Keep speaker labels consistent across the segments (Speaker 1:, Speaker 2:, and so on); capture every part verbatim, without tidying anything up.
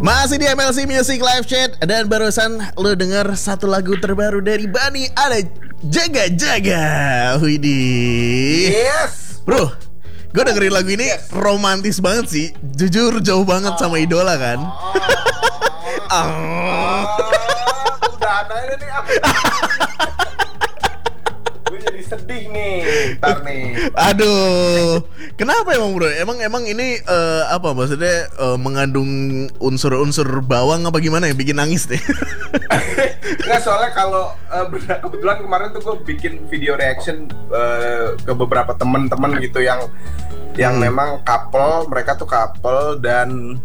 Speaker 1: Masih di M L C Music Live Chat. Dan barusan lo denger satu lagu terbaru dari Bani. Ada Jaga Jaga. Widih.
Speaker 2: Yes
Speaker 1: bro, gue dengerin lagu ini yes. romantis banget sih. Jujur jauh banget oh. sama idola kan.
Speaker 2: Oh, oh. oh. Udah ada ini apa? Gue jadi sedih nih. Ntar nih.
Speaker 1: Aduh, kenapa emang bro? Emang emang ini uh, apa maksudnya uh, mengandung unsur-unsur bawang apa gimana yang bikin nangis deh?
Speaker 2: Nggak, soalnya kalau uh, kebetulan kemarin tuh gue bikin video reaction uh, ke beberapa temen-temen gitu yang yang hmm. memang couple, mereka tuh couple dan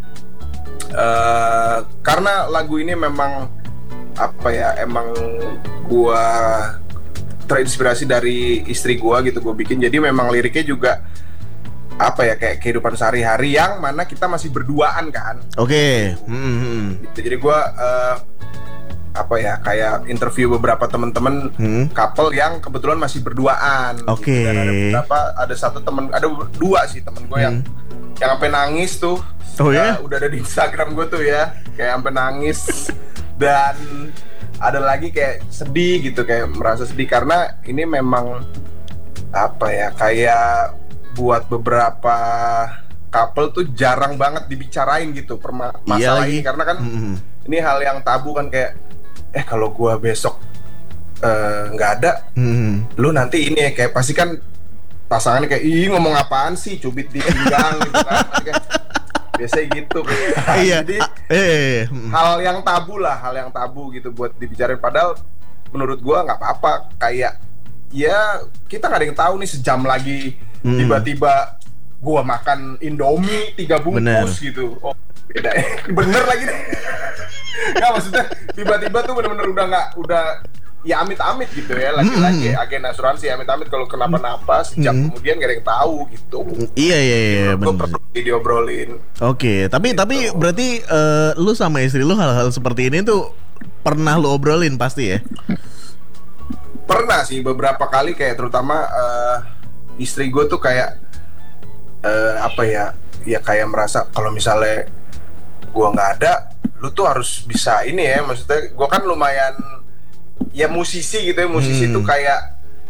Speaker 2: uh, karena lagu ini memang apa ya, emang gue terinspirasi dari istri gue gitu, gue bikin. Jadi memang liriknya juga apa ya, kayak kehidupan sehari-hari yang mana kita masih berduaan kan.
Speaker 1: Oke. Okay. Hmm.
Speaker 2: Gitu. Jadi gue uh, apa ya, kayak interview beberapa teman-teman hmm. couple yang kebetulan masih berduaan.
Speaker 1: Oke. Okay.
Speaker 2: Gitu. Dan ada beberapa, ada satu temen, ada dua sih temen gue hmm. yang yang sampai nangis tuh.
Speaker 1: Oh ya?
Speaker 2: Uh, udah ada di Instagram gue tuh ya, kayak sampai nangis. Dan ada lagi kayak sedih gitu, kayak merasa sedih karena ini memang apa ya, kayak buat beberapa couple tuh jarang banget dibicarain gitu perma- masalah iya, ini karena kan mm-hmm. ini hal yang tabu kan, kayak eh kalau gua besok nggak uh, ada, mm-hmm. lu nanti ini ya, kayak pasti kan pasangannya kayak ih ngomong apaan sih, cubit di pinggang gitu kan. Kayak, biasanya gitu.
Speaker 1: Iya.
Speaker 2: Jadi
Speaker 1: eh,
Speaker 2: hal yang tabu lah, hal yang tabu gitu buat dibicarain. Padahal menurut gua nggak apa-apa. Kayak ya kita nggak ada yang tahu nih, sejam lagi hmm. tiba-tiba gua makan Indomie tiga bungkus. Bener. Gitu. Oh beda ya. Bener lagi deh. Nggak, maksudnya tiba-tiba tuh bener-bener udah nggak, udah ya amit-amit gitu ya, lagi-lagi mm-hmm. agen asuransi amit-amit kalau kenapa-napa sejam mm-hmm. kemudian gak ada yang tahu gitu.
Speaker 1: Iya iya iya
Speaker 2: benar. Gue perlu diobrolin.
Speaker 1: Oke, okay, tapi gitu. tapi berarti uh, lu sama istri lu hal-hal seperti ini tuh pernah lu obrolin pasti ya?
Speaker 2: Pernah sih beberapa kali, kayak terutama uh, istri gue tuh kayak uh, apa ya, ya kayak merasa kalau misalnya gue nggak ada, lu tuh harus bisa ini ya, maksudnya gue kan lumayan ya musisi gitu ya, musisi hmm. tuh kayak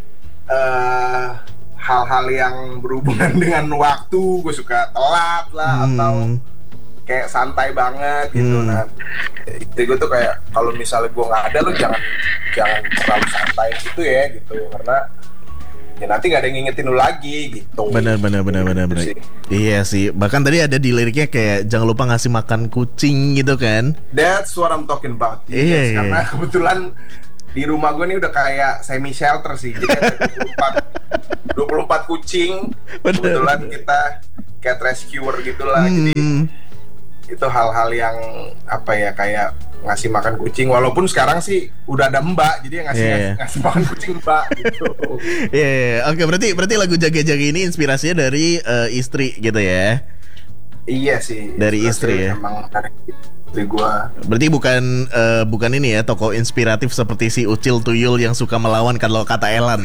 Speaker 2: uh, hal-hal yang berhubungan dengan waktu, gue suka telat lah hmm. atau kayak santai banget gitu. Hmm. Nah, itu gue tuh kayak kalau misalnya gue nggak ada, lu jangan jangan terlalu santai gitu ya gitu, karena ya nanti nggak ada yang ngingetin lu lagi gitu.
Speaker 1: Benar benar benar benar benar. Sih. Iya sih. Bahkan tadi ada di liriknya kayak jangan lupa ngasih makan kucing gitu kan.
Speaker 2: That's what I'm talking about.
Speaker 1: Iya, yes, iya.
Speaker 2: Karena kebetulan di rumah gue nih udah kayak semi shelter sih. Jadi ada dua puluh empat kucing. Bener. Kebetulan kita cat rescuer gitulah. Hmm. Jadi itu hal-hal yang apa ya, kayak ngasih makan kucing. Walaupun sekarang sih udah ada mbak, jadi ngasih yeah. ngasih, ngasih makan kucing mbak gitu.
Speaker 1: Iya, yeah, yeah. Oke, okay, berarti berarti lagu Jaga-Jaga ini inspirasinya dari uh, istri gitu ya?
Speaker 2: Iya sih.
Speaker 1: Dari istri ya.
Speaker 2: Emang dari istri gua.
Speaker 1: Berarti bukan uh, bukan ini ya, tokoh inspiratif seperti si Ucil Tuyul yang suka melawan kalau kata Elan.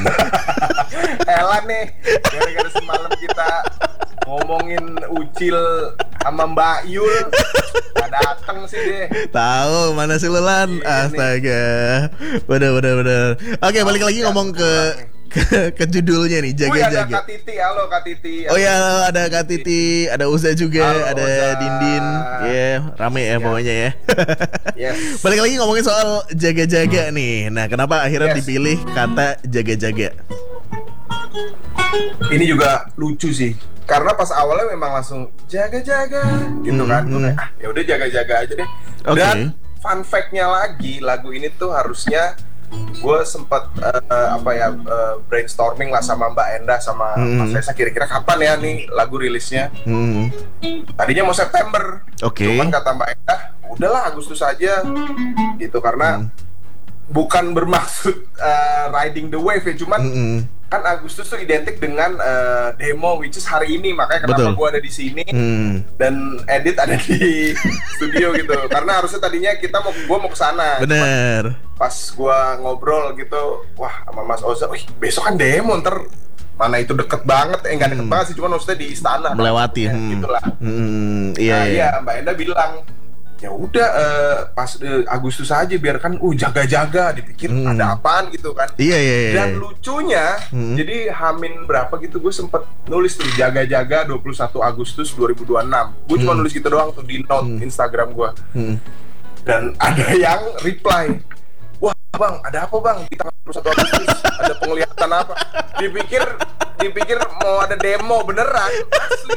Speaker 2: Elan nih, gara-gara semalam kita ngomongin Ucil sama Mbak Yul, gak dateng sih deh.
Speaker 1: Tahu mana sih Lulan? Astaga. Bener bener bener. Oke, balik lagi ngomong ke ke, ke judulnya nih, Jaga-Jaga.
Speaker 2: Oh, ada Kak Titi, halo Kak Titi.
Speaker 1: Oh ya, ada Kak Titi, ada Uza juga, halo, ada Uza. Dindin. Ya, yeah, rame ya yeah. pokoknya ya.
Speaker 2: Yes.
Speaker 1: Balik lagi ngomongin soal Jaga-Jaga hmm. nih. Nah, kenapa akhirnya yes. dipilih kata Jaga-Jaga?
Speaker 2: Ini juga lucu sih, karena pas awalnya memang langsung jaga-jaga gitu kan. Hmm, hmm. Ah, ya udah jaga-jaga aja deh. Okay. Dan fun fact-nya lagi, lagu ini tuh harusnya gue sempet uh, apa ya uh, brainstorming lah sama Mbak Endah sama hmm. Mas Reza, kira-kira kapan ya nih lagu rilisnya. Hmm. Tadinya mau September, okay. cuman kata Mbak Endah, udahlah Agustus aja gitu, karena hmm. bukan bermaksud uh, riding the wave ya, cuman hmm. kan Agustus tuh identik dengan uh, demo, which is hari ini, makanya kenapa gue ada di sini hmm. dan edit ada di studio gitu, karena harusnya tadinya kita mau gue mau kesana.
Speaker 1: Bener.
Speaker 2: Pas gue ngobrol gitu, wah sama Mas Oza, wih besok kan demo, ntar mana itu deket banget, eh nggak deket hmm. banget sih, cuma maksudnya di istana
Speaker 1: melewati,
Speaker 2: kan,
Speaker 1: hmm.
Speaker 2: gitulah.
Speaker 1: Hmm, iya,
Speaker 2: nah,
Speaker 1: iya.
Speaker 2: iya Mbak Enda bilang, ya udah uh, pas uh, Agustus aja biarkan uh jaga-jaga, dipikir hmm. ada apaan gitu kan.
Speaker 1: Iya iya iya.
Speaker 2: Dan lucunya hmm. jadi Hamin berapa gitu gue sempet nulis tuh jaga-jaga dua puluh satu Agustus dua ribu dua puluh enam. Gue hmm. cuma nulis gitu doang tuh di note hmm. Instagram gue. Hmm. Dan ada yang reply, wah bang, ada apa bang di tanggal dua puluh satu Agustus? Ada penglihatan apa? Dipikir dipikir mau ada demo beneran, asli.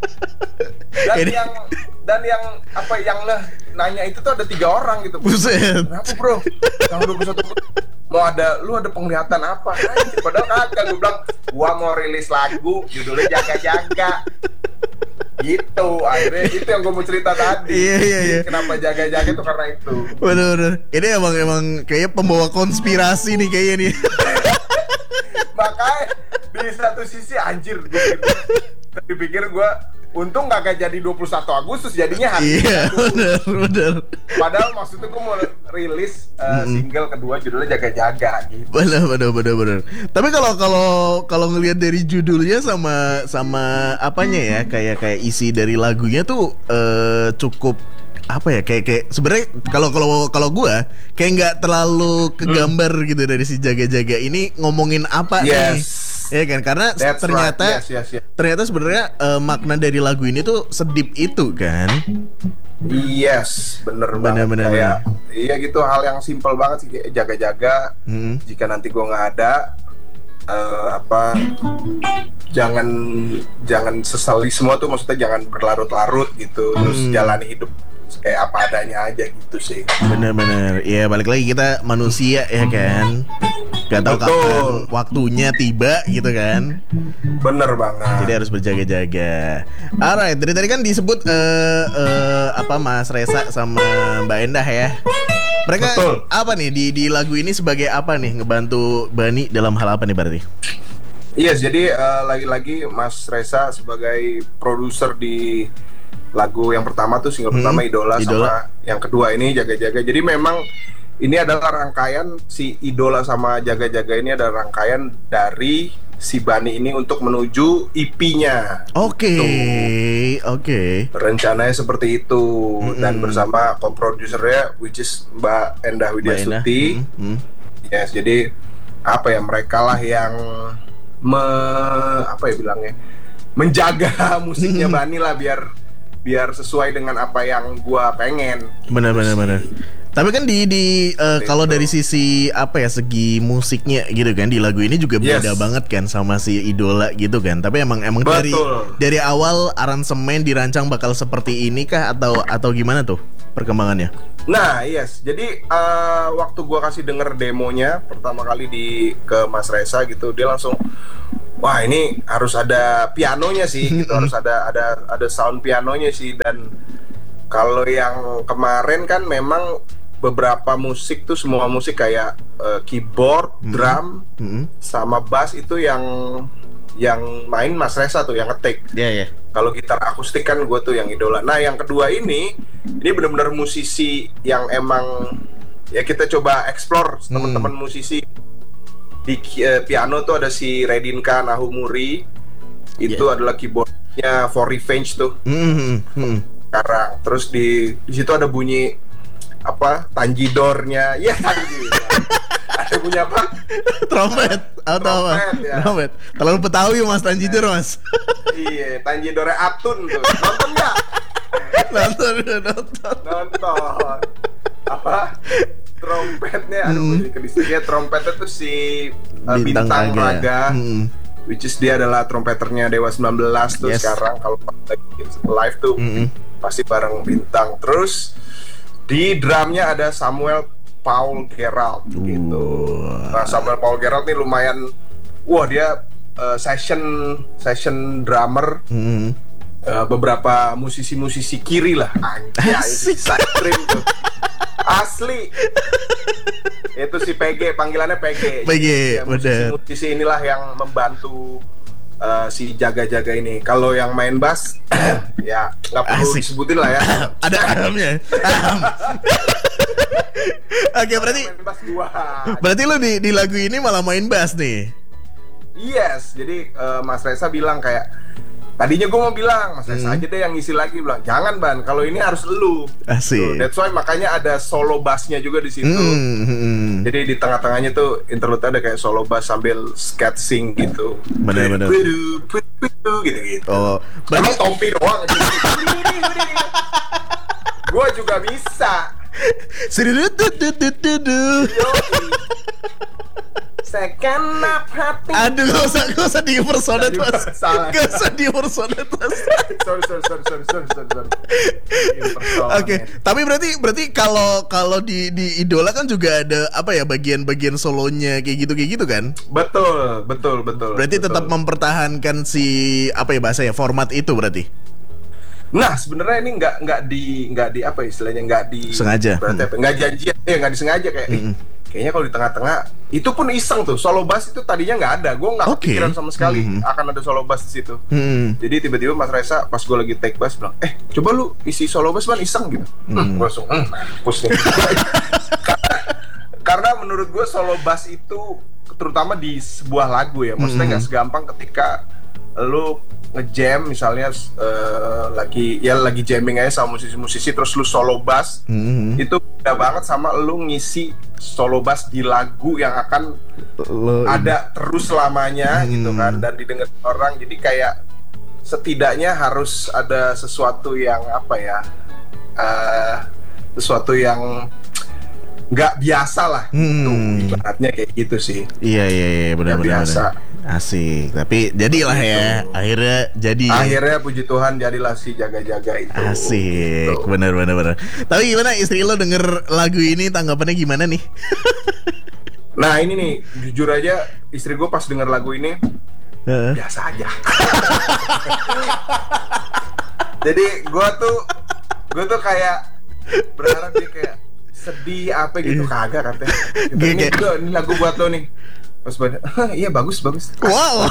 Speaker 2: Dan Ini... yang dan yang apa yang nah, nanya itu tuh ada tiga orang gitu.
Speaker 1: Buset.
Speaker 2: Kenapa bro? Tanggal dua puluh satu mau ada, lu ada penglihatan apa? Anjir, padahal kagak. Gue bilang, gua mau rilis lagu, judulnya Jaga-Jaga. Gitu, akhirnya itu yang gue mau cerita tadi.
Speaker 1: Iya iya iya.
Speaker 2: Kenapa jaga-jaga itu karena itu.
Speaker 1: Bener-bener. Ini emang emang kayaknya pembawa konspirasi nih kayaknya nih.
Speaker 2: Makanya di satu sisi anjir gue tapi pikir gue untung gak jadi dua puluh satu Agustus, jadinya hari.
Speaker 1: Iya bener bener.
Speaker 2: Padahal maksudnya gue mau rilis uh, mm-hmm. single kedua judulnya Jaga-Jaga gitu.
Speaker 1: Bener bener bener bener. Tapi kalau kalau kalau ngelihat dari judulnya sama sama apanya ya, kayak kayak isi dari lagunya tuh uh, cukup apa ya, kayak kayak sebenarnya kalau kalau kalau gue kayak nggak terlalu kegambar hmm. gitu dari si Jaga-Jaga ini ngomongin apa
Speaker 2: yes.
Speaker 1: nih. Ya kan, karena
Speaker 2: That's
Speaker 1: ternyata
Speaker 2: right. yes, yes, yes.
Speaker 1: ternyata sebenarnya uh, makna dari lagu ini tuh sedip itu kan.
Speaker 2: Yes, bener, bener banget. Bener, kayak, bener. Iya gitu, hal yang simpel banget sih, kayak jaga-jaga. Hmm. Jika nanti gue nggak ada, uh, apa, jangan jangan sesali semua tuh, maksudnya jangan berlarut-larut gitu, hmm. terus jalani hidup kayak apa adanya aja gitu sih.
Speaker 1: Bener-bener, ya balik lagi kita manusia ya kan, gak tahu kapan waktunya tiba gitu kan.
Speaker 2: Bener banget.
Speaker 1: Jadi harus berjaga-jaga. Alright, dari tadi kan disebut uh, uh, apa Mas Resa sama Mbak Endah ya. Mereka Betul. apa nih di di lagu ini sebagai apa nih, ngebantu Bani dalam hal apa nih berarti?
Speaker 2: Iya, yes, jadi uh, lagi-lagi Mas Resa sebagai produser di lagu yang pertama tuh single hmm, pertama Idola, Idola sama yang kedua ini Jaga-Jaga. Jadi memang ini adalah rangkaian si Idola sama Jaga-Jaga ini adalah rangkaian dari si Bani ini untuk menuju E P-nya.
Speaker 1: Oke, okay, oke. Okay.
Speaker 2: Rencananya seperti itu. Mm-hmm. Dan bersama co-producernya which is Mbak Endah Widyasuti. Mm-hmm. Yes, jadi apa ya, mereka lah yang me, apa ya bilangnya, menjaga musiknya mm-hmm. Bani lah biar biar sesuai dengan apa yang gua pengen.
Speaker 1: Benar benar benar. Tapi kan di di uh, kalau dari sisi apa ya, segi musiknya gitu kan, di lagu ini juga beda yes. banget kan sama si Idola gitu kan. Tapi emang emang Betul. dari dari awal aransemen dirancang bakal seperti ini kah atau atau gimana tuh perkembangannya?
Speaker 2: Nah, yes. Jadi uh, waktu gua kasih denger demonya pertama kali di ke Mas Resa gitu, dia langsung, wah ini harus ada pianonya sih, gitu. harus ada ada ada sound pianonya sih. Dan kalau yang kemarin kan memang beberapa musik tuh, semua musik kayak uh, keyboard, mm-hmm. drum, mm-hmm. sama bass itu yang yang main Mas Resa tuh, yang ngetik.
Speaker 1: Iya yeah, iya. Yeah.
Speaker 2: Kalau gitar akustik kan gue tuh yang Idola. Nah yang kedua ini, ini benar-benar musisi yang emang ya kita coba explore hmm. teman-teman musisi. Di uh, piano tuh ada si Redinka Nahumuri, itu yeah. adalah keyboardnya For Revenge tuh. Hmm. Hmm. Sekarang terus di di situ ada bunyi apa, tanjidornya, ya tanjidor. Ada bunyi apa?
Speaker 1: Trompet atau apa?
Speaker 2: Ya.
Speaker 1: Trompet. Terlalu Betawi Mas Tanjidor Mas.
Speaker 2: Iya, tanjidornya Atun tuh. Nonton nggak?
Speaker 1: Nonton, nonton.
Speaker 2: Nonton. Apa? Trompetnya, aduh, hmm. kedisinya trompetnya tuh si uh, Bintang, Bintang Raga. Hmm. Which is dia adalah trompeternya Dewa sembilan belas tuh yes. sekarang kalau live tuh hmm. pasti bareng Bintang. Terus di drumnya ada Samuel Paul Gerald gitu. Nah, Samuel Paul Gerald nih lumayan, wah dia uh, session session drummer. Hmm. Uh, beberapa musisi-musisi kiri lah, anjay, Satrim tuh. Asli. Itu si P G, panggilannya P G.
Speaker 1: P G, ya,
Speaker 2: bener. Musisi inilah yang membantu uh, si Jaga-Jaga ini. Kalau yang main bass, ya nggak perlu Asik. disebutin lah ya.
Speaker 1: Ada ahamnya. Aham. Oke, berarti berarti lo di di lagu ini malah main bass nih.
Speaker 2: Yes, jadi uh, Mas Resa bilang kayak, Tadinya gue mau bilang, Mas Reza
Speaker 1: Hmm.
Speaker 2: aja deh yang ngisi lagi, bilang jangan Ban, kalau ini harus elu.
Speaker 1: Asik.
Speaker 2: Tuh, that's why makanya ada solo bassnya juga di situ.
Speaker 1: Hmm, hmm.
Speaker 2: Jadi di tengah-tengahnya tuh interlude ada kayak solo bass sambil sketching gitu.
Speaker 1: Bener-bener.
Speaker 2: Gitu-gitu.
Speaker 1: Oh,
Speaker 2: Emang
Speaker 1: berarti
Speaker 2: Tompi doang. Gue juga bisa.
Speaker 1: Sidudududududu.
Speaker 2: Segenap hati.
Speaker 1: Aduh, gak usah, gak usah di-impersonate, Mas.
Speaker 2: Salah.
Speaker 1: Gak usah di-impersonate, Mas.
Speaker 2: sorry, sorry, sorry, sorry, sorry, sorry, sorry.
Speaker 1: Oke, tapi berarti berarti kalau kalau di di Idola kan juga ada apa ya bagian-bagian solonya kayak gitu kayak gitu kan?
Speaker 2: Betul, betul, betul.
Speaker 1: Berarti
Speaker 2: betul.
Speaker 1: tetap mempertahankan si apa ya bahasanya format itu berarti.
Speaker 2: Nah, sebenarnya ini nggak nggak di nggak di apa istilahnya nggak di
Speaker 1: Sengaja.
Speaker 2: berarti apa? Nggak janjian, ya nggak disengaja kayak. eh,
Speaker 1: Mm-mm.
Speaker 2: Kayaknya kalau di tengah-tengah itu pun iseng tuh solo bass itu tadinya nggak ada, gue nggak
Speaker 1: Oke.
Speaker 2: kepikiran sama sekali
Speaker 1: Mhm.
Speaker 2: akan ada solo bass di situ.
Speaker 1: Hmm.
Speaker 2: Jadi tiba-tiba Mas Reza pas gue lagi take bass bilang, eh coba lu isi solo bass man iseng gitu. Hmm, gue langsung, hmm, mampus nih. karena, karena menurut gue solo bass itu terutama di sebuah lagu ya, maksudnya nggak
Speaker 1: Mhm.
Speaker 2: segampang ketika lu ngejam misalnya uh, lagi ya lagi jamming aja sama musisi-musisi terus lu solo bass.
Speaker 1: Hmm.
Speaker 2: Itu beda banget sama lu ngisi solo bass di lagu yang akan
Speaker 1: Lo
Speaker 2: ada terus selamanya
Speaker 1: Hmm.
Speaker 2: gitu kan dan didengar orang, jadi kayak setidaknya harus ada sesuatu yang apa ya uh, sesuatu yang nggak biasa lah gitu,
Speaker 1: Hmm.
Speaker 2: ibaratnya kayak gitu sih.
Speaker 1: Iya iya iya benar
Speaker 2: Nggak
Speaker 1: benar.
Speaker 2: biasa.
Speaker 1: benar. Asik. Tapi jadilah ya.
Speaker 2: Gitu.
Speaker 1: Akhirnya jadi.
Speaker 2: Akhirnya puji Tuhan jadilah si jaga-jaga itu.
Speaker 1: Asik.
Speaker 2: Gitu.
Speaker 1: Benar benar benar. Tapi gimana istri lo denger lagu ini tanggapannya gimana nih?
Speaker 2: Nah ini nih jujur aja istri gue pas denger lagu ini
Speaker 1: Heeh.
Speaker 2: biasa aja. Jadi gue tuh gue tuh kayak berharap dia kayak sedih apa gitu, kagak katanya. Gitu,
Speaker 1: Kayak-
Speaker 2: ini,
Speaker 1: kayak-
Speaker 2: gua, ini lagu buat lo nih. Pas banget, iya bagus bagus.
Speaker 1: Wow.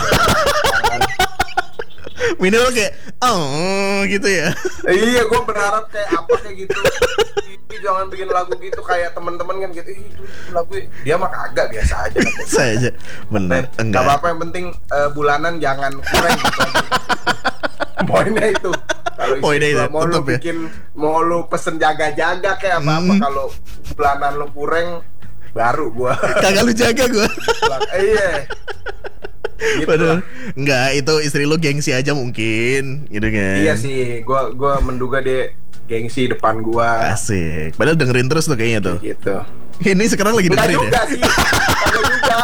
Speaker 1: Minimal kayak oh gitu ya.
Speaker 2: Iya, gue berharap kayak apa kayak gitu. Ih, jangan bikin lagu gitu kayak teman-teman kan gitu. Ih, itu lagu dia mah kagak biasa aja. katanya.
Speaker 1: Saja. Benar.
Speaker 2: Gak
Speaker 1: Enggak.
Speaker 2: apa-apa, yang penting eh, bulanan jangan kurang gitu aja. Poinnya itu. Kalau istri
Speaker 1: Poinnya
Speaker 2: gua
Speaker 1: itu,
Speaker 2: mau lu
Speaker 1: tetep ya.
Speaker 2: bikin mau lu pesen jaga-jaga kayak apa-apa,
Speaker 1: Hmm.
Speaker 2: kalau bulanan lu kurang baru gua.
Speaker 1: Kagak lu jaga gue.
Speaker 2: Bilang, eh, iya. Gitu
Speaker 1: Padahal
Speaker 2: lah.
Speaker 1: enggak, itu istri lu gengsi aja mungkin, gitu kan.
Speaker 2: Iya sih, gua gua menduga dia gengsi depan gua.
Speaker 1: Asik. Padahal dengerin terus tuh kayaknya tuh.
Speaker 2: Gitu.
Speaker 1: Ini sekarang lagi
Speaker 2: Enggak
Speaker 1: dengerin
Speaker 2: juga
Speaker 1: ya.
Speaker 2: sih. Kagak juga.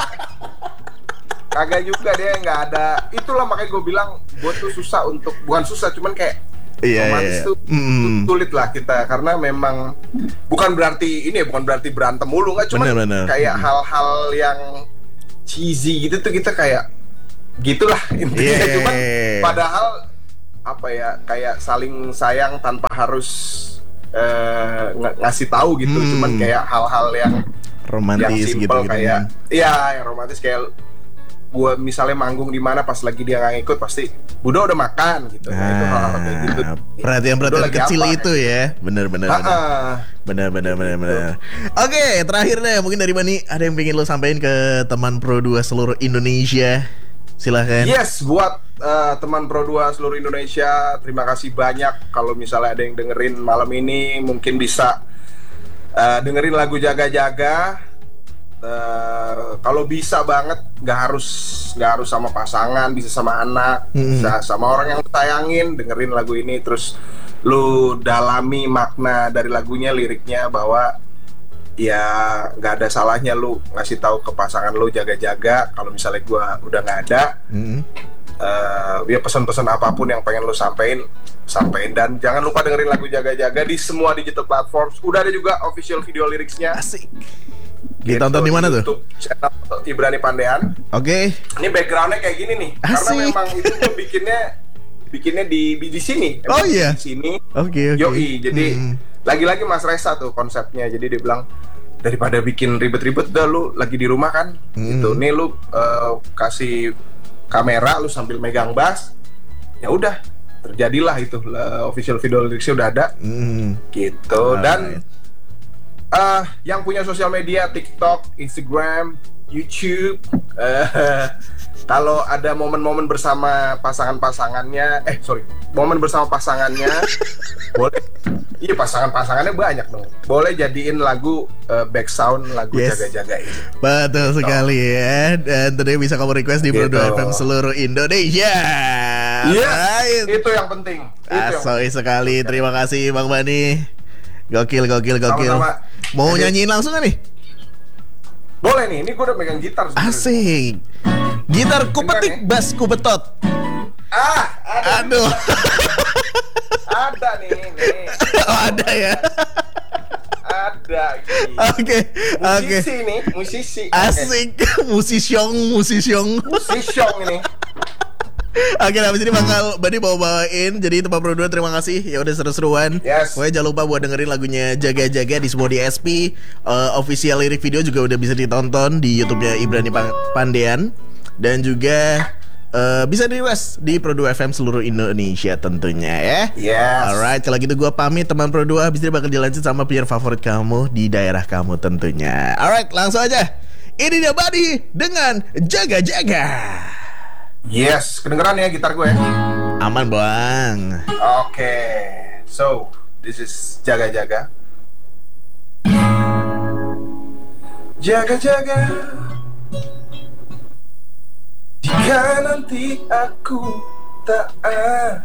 Speaker 2: Kagak juga, dia nggak ada. Itulah makanya gue bilang gue tuh susah untuk, bukan susah cuman kayak
Speaker 1: Iya,
Speaker 2: romantis
Speaker 1: iya.
Speaker 2: tuh
Speaker 1: Mm.
Speaker 2: sulit lah kita, karena memang bukan berarti ini ya, bukan berarti berantem mulu, nggak, cuman
Speaker 1: Bener-bener.
Speaker 2: kayak hal-hal yang cheesy gitu tuh kita kayak gitulah intinya.
Speaker 1: Yeah.
Speaker 2: Cuman padahal apa ya, kayak saling sayang tanpa harus eh, ng- ngasih tahu gitu.
Speaker 1: Hmm.
Speaker 2: Cuman kayak hal-hal yang
Speaker 1: Romantis
Speaker 2: yang
Speaker 1: gitu
Speaker 2: simple
Speaker 1: gitu.
Speaker 2: kayak iya, yang romantis kayak gua misalnya manggung di mana pas lagi dia nggak ikut pasti Budo udah makan gitu. Nah, itu hal-hal kayak gitu.
Speaker 1: Ah, perhatian-perhatian
Speaker 2: Budo lagi
Speaker 1: kecil
Speaker 2: apa,
Speaker 1: itu ya. Bener bener bener.
Speaker 2: Ha-ha.
Speaker 1: Bener bener bener bener. Oke, terakhir deh mungkin dari Bani ada yang pengen lo sampaikan ke teman Pro dua seluruh Indonesia. Silahkan.
Speaker 2: Yes, buat uh, teman Pro dua seluruh Indonesia, terima kasih banyak. Kalau misalnya ada yang dengerin malam ini, mungkin bisa uh, dengerin lagu Jaga-Jaga. Uh, kalau bisa banget, nggak harus nggak harus sama pasangan, bisa sama anak,
Speaker 1: Hmm.
Speaker 2: bisa sama orang yang lu sayangin, dengerin lagu ini terus lu dalami makna dari lagunya, liriknya, bahwa ya nggak ada salahnya lu ngasih tahu ke pasangan lu jaga-jaga kalau misalnya gua udah nggak ada.
Speaker 1: Mm.
Speaker 2: Uh, ya pesan-pesan apapun yang pengen lu sampein, sampein. Dan jangan lupa dengerin lagu Jaga-Jaga di semua digital platform. Udah ada juga official video liriknya.
Speaker 1: Asik. Ditonton di mana tuh?
Speaker 2: YouTube channel Ibrani Pandean.
Speaker 1: Oke.
Speaker 2: Ini backgroundnya kayak gini nih,
Speaker 1: Asik.
Speaker 2: karena memang itu gue bikinnya bikinnya di di, di sini.
Speaker 1: Oh, iya?
Speaker 2: Di sini.
Speaker 1: Oke oke.
Speaker 2: Yoi, jadi
Speaker 1: Hmm.
Speaker 2: lagi-lagi Mas Reza tuh konsepnya. Jadi dia bilang daripada bikin ribet-ribet, dah lu lagi di rumah kan,
Speaker 1: Hmm.
Speaker 2: gitu. Nih lu uh, kasih kamera, lu sambil megang bass, ya udah terjadilah itu uh, official video liriknya udah ada,
Speaker 1: Hmm.
Speaker 2: gitu. Dan uh, yang punya sosial media TikTok, Instagram, YouTube. Uh, kalau ada momen-momen bersama pasangan-pasangannya, eh sorry, momen bersama pasangannya, boleh. Iya pasangan-pasangannya banyak dong. Boleh jadiin lagu uh, back sound lagu yes. Jaga-jaga ini.
Speaker 1: Betul so. sekali ya. Dan tentunya bisa kamu request di Pro dua F M seluruh Indonesia.
Speaker 2: Iya. Right. Itu yang penting.
Speaker 1: Asoi sekali. Terima kasih Bang Bani. Gokil, gokil, gokil.
Speaker 2: Sama-sama.
Speaker 1: Mau Jadi, nyanyiin langsung gak nih?
Speaker 2: Boleh nih. Ini gue udah megang gitar. Sebenernya.
Speaker 1: Asik. Gitar kupetik, bass kubetot.
Speaker 2: Ah, ada.
Speaker 1: Aduh.
Speaker 2: Ada nih, nih.
Speaker 1: Oh, ada ya.
Speaker 2: Ada.
Speaker 1: Oke, oke.
Speaker 2: Musisi nih, musisi.
Speaker 1: Asik, okay. Musisyong, musisyong.
Speaker 2: Musisyong ini.
Speaker 1: Oke, nah abis ini bakal Bani bawa-bawain. Jadi itu Pak Pro dua, terima kasih. Ya udah seru-seruan.
Speaker 2: Yes.
Speaker 1: Pokoknya jangan lupa buat dengerin lagunya Jaga-Jaga di semua di S P. uh, Official lirik video juga udah bisa ditonton di YouTube-nya Ibrani Pandean. Dan juga uh, bisa di-request di Pro dua F M seluruh Indonesia tentunya ya.
Speaker 2: Yes.
Speaker 1: Alright, kalau gitu gue pamit teman Pro dua. Habis ini bakal dilanjut sama player favorit kamu di daerah kamu tentunya. Alright, langsung aja. Ini dia Bani dengan Jaga-Jaga.
Speaker 2: Yes, kedengeran ya gitar gue ya?
Speaker 1: Aman bang.
Speaker 2: Oke, okay. So this is Jaga-Jaga. Jaga-jaga, jika nanti aku tak ada,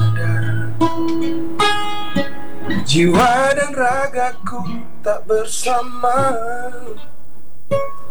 Speaker 2: jiwa dan ragaku tak bersama.